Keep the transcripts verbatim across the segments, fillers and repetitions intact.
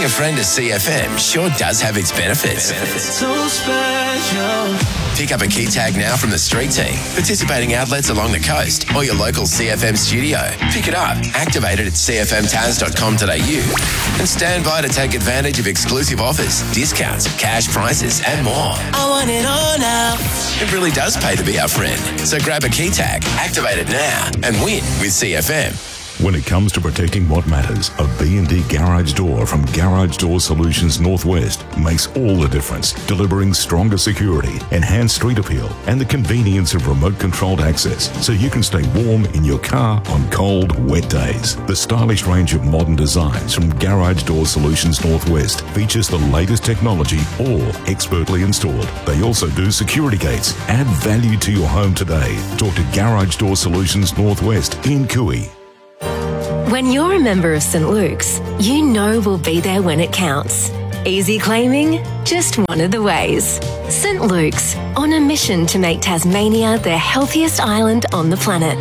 a friend to C F M sure does have its benefits. benefits. So special. Pick up a key tag now from the street team, participating outlets along the coast, or your local C F M studio. Pick it up, activate it at c f m taz dot com dot a u, and stand by to take advantage of exclusive offers, discounts, cash prices, and more. I want it all now. It really does pay to be our friend. So grab a key tag, activate it now, and win with C F M. When it comes to protecting what matters, a B and D garage door from Garage Door Solutions Northwest makes all the difference, delivering stronger security, enhanced street appeal, and the convenience of remote-controlled access so you can stay warm in your car on cold, wet days. The stylish range of modern designs from Garage Door Solutions Northwest features the latest technology, all expertly installed. They also do security gates. Add value to your home today. Talk to Garage Door Solutions Northwest in Cooey. When you're a member of St Luke's, you know we'll be there when it counts. Easy claiming? Just one of the ways. St Luke's, on a mission to make Tasmania the healthiest island on the planet.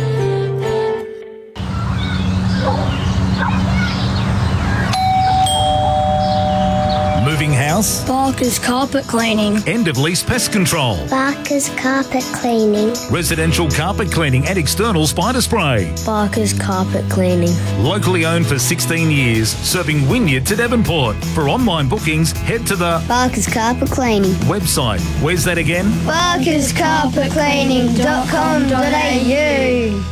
Moving house? Barker's Carpet Cleaning. End of lease pest control. Barker's Carpet Cleaning. Residential carpet cleaning and external spider spray. Barker's Carpet Cleaning. Locally owned for sixteen years, serving Wynyard to Devonport. For online bookings, head to the Barker's Carpet Cleaning website. Where's that again? barkers carpet cleaning dot com dot a u.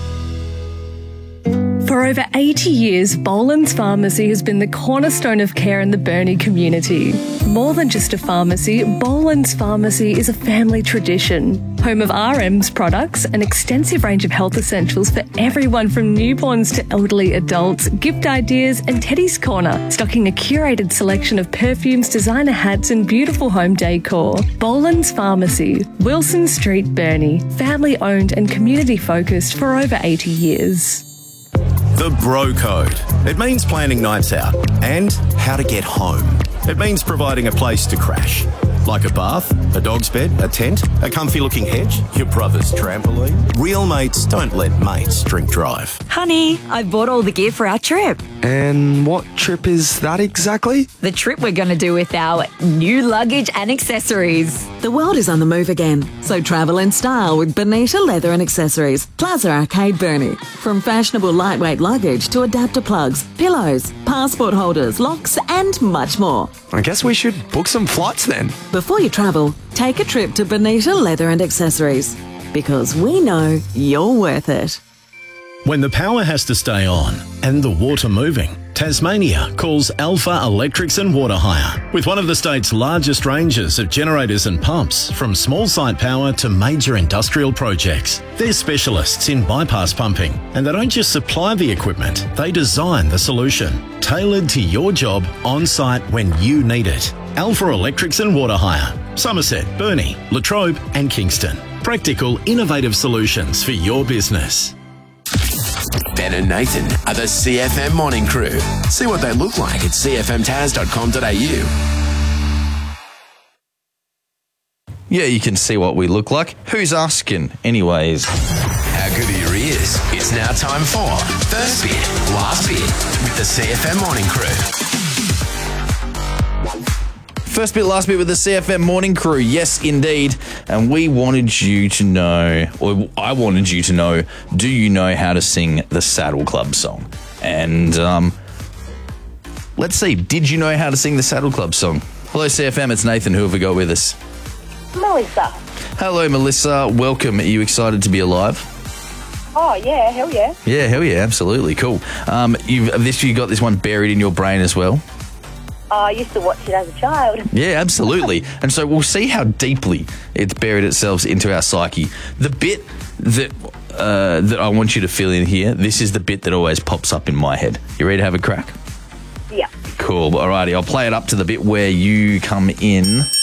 For over eighty years, Boland's Pharmacy has been the cornerstone of care in the Burnie community. More than just a pharmacy, Boland's Pharmacy is a family tradition. Home of R M's products, an extensive range of health essentials for everyone from newborns to elderly adults, gift ideas and Teddy's Corner, stocking a curated selection of perfumes, designer hats and beautiful home decor. Boland's Pharmacy, Wilson Street, Burnie. Family owned and community focused for over eighty years. The Bro Code. It means planning nights out and how to get home. It means providing a place to crash. Like a bath, a dog's bed, a tent, a comfy looking hedge, your brother's trampoline. Real mates don't let mates drink drive. Honey, I bought all the gear for our trip. And what trip is that exactly? The trip we're going to do with our new luggage and accessories. The world is on the move again, so travel in style with Bonita Leather and Accessories, Plaza Arcade Burnie. From fashionable lightweight luggage to adapter plugs, pillows, passport holders, locks and much more. I guess we should book some flights then. Before you travel, take a trip to Bonita Leather and Accessories, because we know you're worth it. When the power has to stay on and the water moving, Tasmania calls Alpha Electrics and Water Hire. With one of the state's largest ranges of generators and pumps, from small site power to major industrial projects. They're specialists in bypass pumping, and they don't just supply the equipment, they design the solution, tailored to your job on site when you need it. Alpha Electrics and Water Hire. Somerset, Burnie, Latrobe and Kingston. Practical, innovative solutions for your business. Ben and Nathan are the C F M Morning Crew. See what they look like at c f m taz dot com dot a u. Yeah, you can see what we look like. Who's asking? Anyways. How good are your ears? It's now time for First Bit, Last Bit with the C F M Morning Crew. First bit, last bit with the C F M Morning Crew. Yes, indeed. And we wanted you to know, or I wanted you to know, do you know how to sing the Saddle Club song? And um, let's see, did you know how to sing the Saddle Club song? Hello, C F M, it's Nathan. Who have we got with us? Melissa. Hello, Melissa. Welcome. Are you excited to be alive? Oh, yeah, hell yeah. Yeah, hell yeah, absolutely. Cool. Um, you've this you got this one buried in your brain as well? Oh, I used to watch it as a child. Yeah, absolutely. And so we'll see how deeply it's buried itself into our psyche. The bit that uh, that I want you to fill in here, this is the bit that always pops up in my head. You ready to have a crack? Yeah. Cool. Alrighty, I'll play it up to the bit where you come in